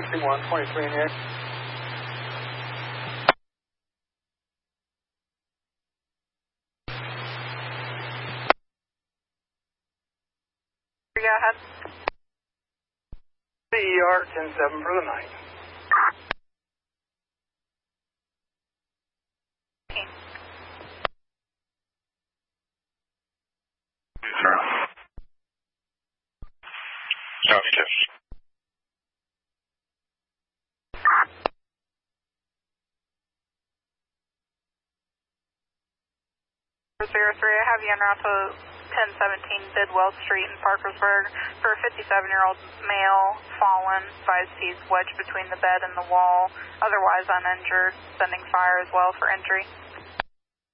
61, 23 in the air. Go ahead. CER 10-7 for the night. Copy, 03, I have you en route to 1017 Bidwell Street in Parkersburg for a 57-year-old male fallen, 5 teeth wedged between the bed and the wall, otherwise uninjured, sending fire as well for entry.